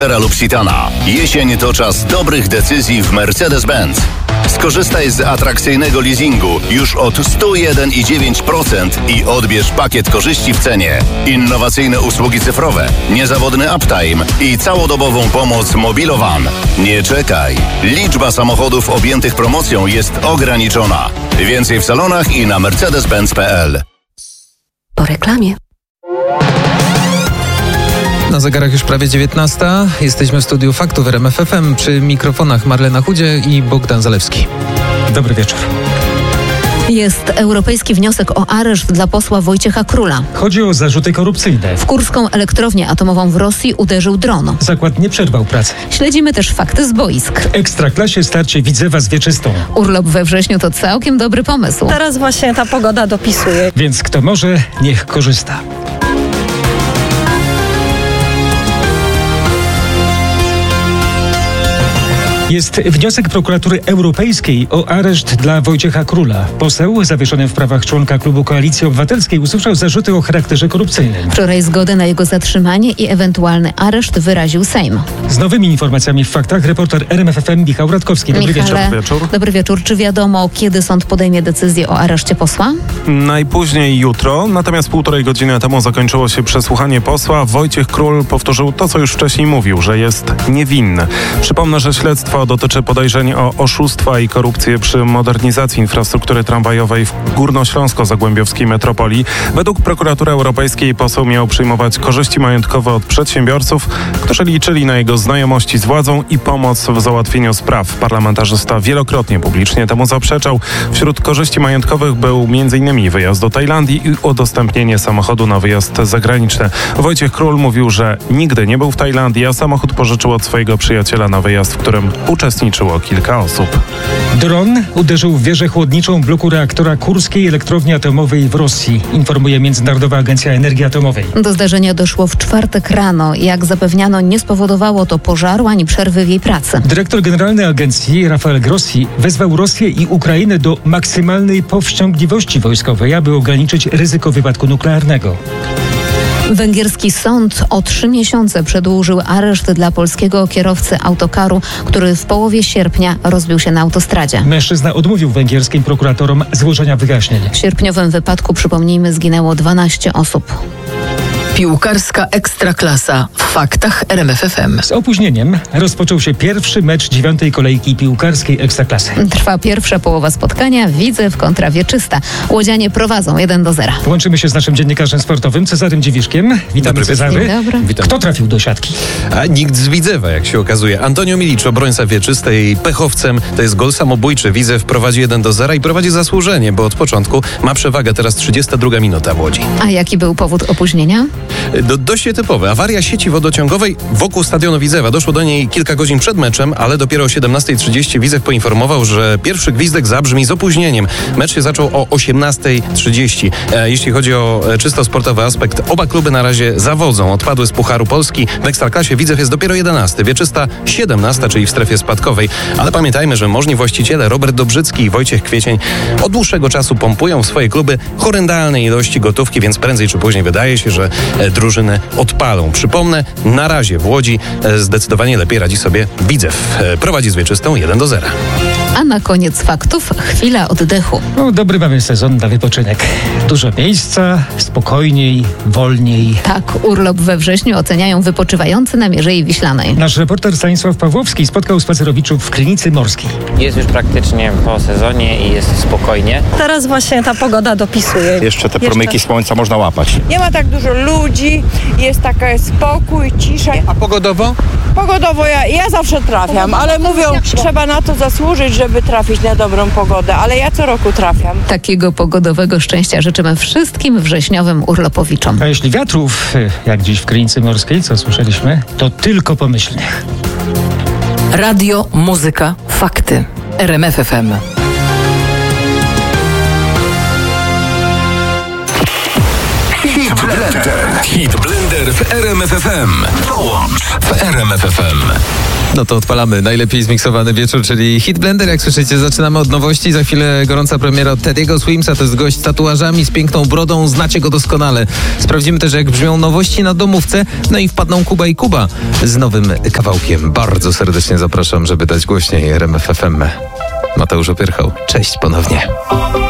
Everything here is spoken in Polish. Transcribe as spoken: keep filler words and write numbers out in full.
lub Citana. Jesień to czas dobrych decyzji w Mercedes-Benz. Skorzystaj z atrakcyjnego leasingu już od sto jeden i dziewięć procent i odbierz pakiet korzyści w cenie. Innowacyjne usługi cyfrowe, niezawodny uptime i całodobową pomoc Mobilowan. Nie czekaj. Liczba samochodów objętych promocją jest ograniczona. Więcej w salonach i na mercedes benz kropka p l. Po reklamie. Na zegarach już prawie dziewiętnasta. Jesteśmy w studiu Faktów w R M F F M. Przy mikrofonach Marlena Chudzie i Bogdan Zalewski. Dobry wieczór. Jest europejski wniosek o areszt dla posła Wojciecha Króla. Chodzi o zarzuty korupcyjne. W kurską elektrownię atomową w Rosji uderzył dron. Zakład nie przerwał pracy. Śledzimy też fakty z boisk. W Ekstraklasie starcie Widzewa z Wieczystą. Urlop we wrześniu to całkiem dobry pomysł. Teraz właśnie ta pogoda dopisuje. Więc kto może, niech korzysta. Jest wniosek prokuratury europejskiej o areszt dla Wojciecha Króla. Poseł, zawieszony w prawach członka klubu Koalicji Obywatelskiej, usłyszał zarzuty o charakterze korupcyjnym. Wczoraj zgodę na jego zatrzymanie i ewentualny areszt wyraził Sejm. Z nowymi informacjami w faktach reporter R M F F M Michał Radkowski. Dobry Michale, wieczór. Dobry wieczór. Czy wiadomo, kiedy sąd podejmie decyzję o areszcie posła? Najpóźniej jutro, natomiast półtorej godziny temu zakończyło się przesłuchanie posła. Wojciech Król powtórzył to, co już wcześniej mówił, że jest niewinny. Przypomnę, że śledztwo dotyczy podejrzeń o oszustwa i korupcję przy modernizacji infrastruktury tramwajowej w górnośląsko-zagłębiowskiej metropolii. Według prokuratury europejskiej poseł miał przyjmować korzyści majątkowe od przedsiębiorców, którzy liczyli na jego znajomości z władzą i pomoc w załatwieniu spraw. Parlamentarzysta wielokrotnie publicznie temu zaprzeczał. Wśród korzyści majątkowych był między innymi wyjazd do Tajlandii i udostępnienie samochodu na wyjazd zagraniczny. Wojciech Król mówił, że nigdy nie był w Tajlandii, a samochód pożyczył od swojego przyjaciela na wyjazd, w którym uczestniczyło kilka osób. Dron uderzył w wieżę chłodniczą bloku reaktora Kurskiej Elektrowni Atomowej w Rosji, informuje Międzynarodowa Agencja Energii Atomowej. Do zdarzenia doszło w czwartek rano. Jak zapewniano, nie spowodowało to pożaru ani przerwy w jej pracy. Dyrektor generalny agencji Rafael Grossi wezwał Rosję i Ukrainę do maksymalnej powściągliwości wojskowej, aby ograniczyć ryzyko wypadku nuklearnego. Węgierski sąd o trzy miesiące przedłużył areszt dla polskiego kierowcy autokaru, który w połowie sierpnia rozbił się na autostradzie. Mężczyzna odmówił węgierskim prokuratorom złożenia wyjaśnień. W sierpniowym wypadku, przypomnijmy, zginęło dwanaście osób. Piłkarska Ekstraklasa w faktach R M F F M. Z opóźnieniem rozpoczął się pierwszy mecz dziewiątej kolejki piłkarskiej Ekstraklasy. Trwa pierwsza połowa spotkania. Widzew kontra Wieczysta. Łodzianie prowadzą jeden do zera. Łączymy się z naszym dziennikarzem sportowym Cezarym Dziwiszkiem. Witamy, Dobry Cezary. Dzień dobry. Witam. Kto trafił do siatki? A nikt z Widzewa, jak się okazuje. Antonio Milic, obrońca Wieczystej, pechowcem. To jest gol samobójczy. Widzew prowadzi jeden do zera i prowadzi zasłużenie, bo od początku ma przewagę. Teraz trzydziesta druga minuta w Łodzi. A jaki był powód opóźnienia? Do, dość nietypowe. Awaria sieci wodociągowej wokół stadionu Widzewa. Doszło do niej kilka godzin przed meczem, ale dopiero o siedemnastej trzydzieści Widzew poinformował, że pierwszy gwizdek zabrzmi z opóźnieniem. Mecz się zaczął o osiemnastej trzydzieści. E, jeśli chodzi o e, czysto sportowy aspekt, oba kluby na razie zawodzą. Odpadły z Pucharu Polski. W Ekstraklasie Widzew jest dopiero jedenasty, Wieczysta siedemnasta, czyli w strefie spadkowej. Ale pamiętajmy, że możni właściciele Robert Dobrzycki i Wojciech Kwiecień od dłuższego czasu pompują w swoje kluby horrendalne ilości gotówki, więc prędzej czy później wydaje się, że e, drużyny odpalą. Przypomnę, na razie w Łodzi e, zdecydowanie lepiej radzi sobie Widzew. E, prowadzi z Wieczystą jeden do zera. A na koniec faktów chwila oddechu. No, dobry mamy sezon na wypoczynek. Dużo miejsca, spokojniej, wolniej. Tak, urlop we wrześniu oceniają wypoczywający na Mierzei Wiślanej. Nasz reporter Stanisław Pawłowski spotkał spacerowiczów w Krynicy Morskiej. Jest już praktycznie po sezonie i jest spokojnie. Teraz właśnie ta pogoda dopisuje. Jeszcze te promyki Jeszcze. słońca można łapać. Nie ma tak dużo ludzi, jest taka spokój, cisza. A pogodowo? Pogodowo ja, ja zawsze trafiam, ale mówią, trzeba na to zasłużyć, żeby trafić na dobrą pogodę, ale ja co roku trafiam. Takiego pogodowego szczęścia życzymy wszystkim wrześniowym urlopowiczom. A jeśli wiatrów, jak dziś w Krynicy Morskiej, co słyszeliśmy, to tylko pomyślnych. Radio, muzyka, fakty. R M F F M. Hit Blender. Hit Blender w R M F F M. Dołącz w R M F F M. No to odpalamy najlepiej zmiksowany wieczór, czyli Hit Blender. Jak słyszycie, zaczynamy od nowości. Za chwilę gorąca premiera od Teddy'ego Swimsa. To jest gość z tatuażami, z piękną brodą. Znacie go doskonale. Sprawdzimy też, jak brzmią nowości na domówce. No i wpadną Kuba i Kuba z nowym kawałkiem. Bardzo serdecznie zapraszam, żeby dać głośniej R M F F M. Mateusz Opierchał. Cześć ponownie.